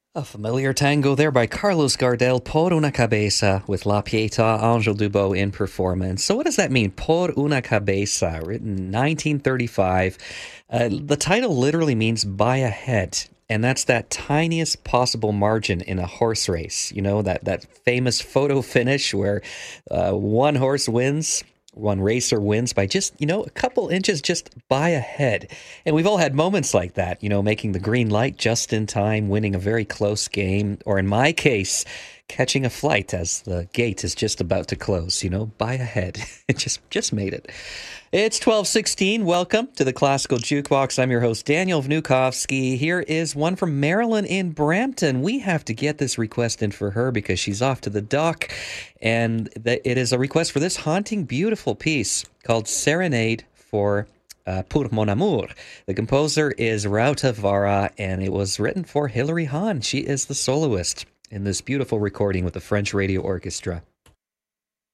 A familiar tango there by Carlos Gardel, Por una cabeza, with La Pietà, Angel Dubó in performance. So what does that mean? Por una cabeza, written 1935. The title literally means by a head. And that's that tiniest possible margin in a horse race. You know, that famous photo finish where one horse wins, one racer wins by just, a couple inches just by a head. And we've all had moments like that, making the green light just in time, winning a very close game, or in my case, catching a flight as the gate is just about to close, by a head. It just made it. It's 12:16. Welcome to the Classical Jukebox. I'm your host, Daniel Vnukovsky. Here is one from Marilyn in Brampton. We have to get this request in for her because she's off to the dock. And it is a request for this haunting, beautiful piece called Serenade for Pour Mon Amour. The composer is Rauta Vara, and it was written for Hilary Hahn. She is the soloist in this beautiful recording with the French Radio Orchestra.